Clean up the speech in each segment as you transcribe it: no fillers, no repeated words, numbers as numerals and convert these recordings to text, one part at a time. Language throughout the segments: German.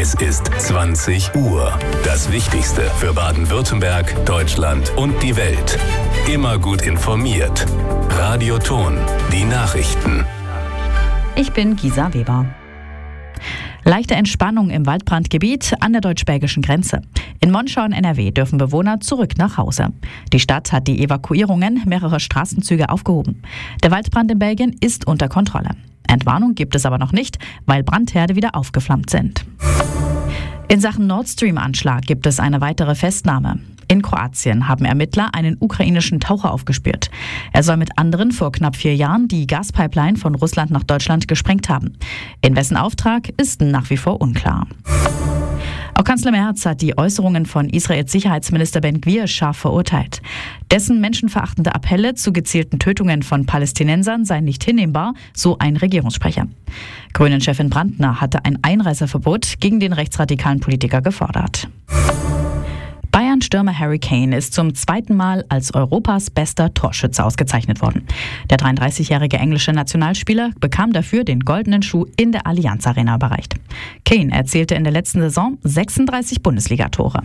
Es ist 20 Uhr. Das Wichtigste für Baden-Württemberg, Deutschland und die Welt. Immer gut informiert. Radio Ton, die Nachrichten. Ich bin Gisa Weber. Leichte Entspannung im Waldbrandgebiet an der deutsch-belgischen Grenze. In Monschau in NRW dürfen Bewohner zurück nach Hause. Die Stadt hat die Evakuierungen mehrerer Straßenzüge aufgehoben. Der Waldbrand in Belgien ist unter Kontrolle. Entwarnung gibt es aber noch nicht, weil Brandherde wieder aufgeflammt sind. In Sachen Nord Stream-Anschlag gibt es eine weitere Festnahme. In Kroatien haben Ermittler einen ukrainischen Taucher aufgespürt. Er soll mit anderen vor knapp 4 Jahren die Gaspipeline von Russland nach Deutschland gesprengt haben. In wessen Auftrag ist nach wie vor unklar. Auch Kanzler Merz hat die Äußerungen von Israels Sicherheitsminister Ben-Gvir scharf verurteilt. Dessen menschenverachtende Appelle zu gezielten Tötungen von Palästinensern seien nicht hinnehmbar, so ein Regierungssprecher. Grünen-Chefin Brandner hatte ein Einreiseverbot gegen den rechtsradikalen Politiker gefordert. Bayern-Stürmer Harry Kane ist zum 2. Mal als Europas bester Torschütze ausgezeichnet worden. Der 33-jährige englische Nationalspieler bekam dafür den goldenen Schuh in der Allianz Arena überreicht. Kane erzielte in der letzten Saison 36 Bundesligatore.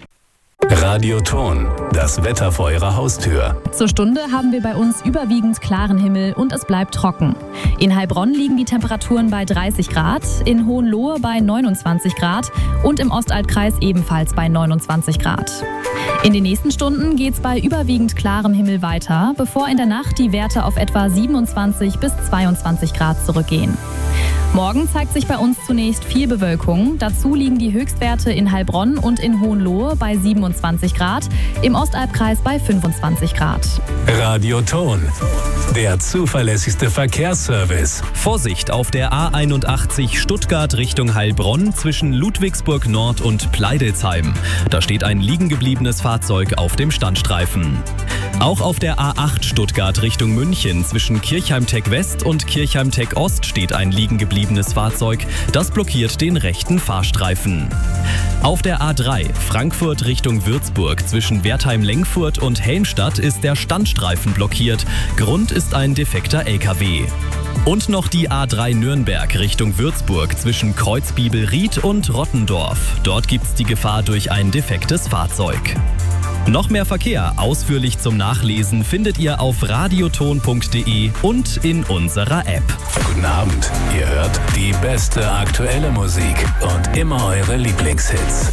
Radio Ton, das Wetter vor Ihrer Haustür. Zur Stunde haben wir bei uns überwiegend klaren Himmel und es bleibt trocken. In Heilbronn liegen die Temperaturen bei 30 Grad, in Hohenlohe bei 29 Grad und im Ostalbkreis ebenfalls bei 29 Grad. In den nächsten Stunden geht es bei überwiegend klarem Himmel weiter, bevor in der Nacht die Werte auf etwa 27 bis 22 Grad zurückgehen. Morgen zeigt sich bei uns zunächst viel Bewölkung. Dazu liegen die Höchstwerte in Heilbronn und in Hohenlohe bei 27 Grad, im Ostalbkreis bei 25 Grad. Radio Ton, der zuverlässigste Verkehrsservice. Vorsicht auf der A81 Stuttgart Richtung Heilbronn zwischen Ludwigsburg Nord und Pleidelsheim. Da steht ein liegengebliebenes Fahrzeug auf dem Standstreifen. Auch auf der A8 Stuttgart Richtung München zwischen Kirchheim-Tech West und Kirchheim-Tech Ost steht ein liegengebliebenes Fahrzeug. Das blockiert den rechten Fahrstreifen. Auf der A3 Frankfurt Richtung Würzburg zwischen Wertheim-Lengfurt und Helmstadt ist der Standstreifen blockiert. Grund ist ein defekter LKW. Und noch die A3 Nürnberg Richtung Würzburg zwischen Kreuzbibelried und Rottendorf. Dort gibt's die Gefahr durch ein defektes Fahrzeug. Noch mehr Verkehr ausführlich zum Nachlesen findet ihr auf radioton.de und in unserer App. Guten Abend, ihr hört die beste aktuelle Musik und immer eure Lieblingshits.